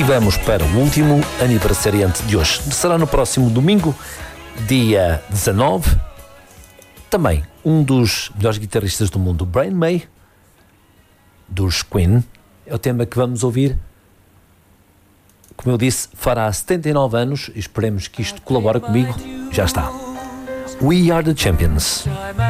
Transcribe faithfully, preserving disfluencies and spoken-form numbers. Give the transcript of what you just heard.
vamos para o último aniversariante de hoje. Será no próximo domingo, dia dezanove. Também um dos melhores guitarristas do mundo, Brian May, dos Queen. É o tema que vamos ouvir. Como eu disse, fará setenta e nove anos e esperemos que isto colabore comigo. Já está. We Are The Champions.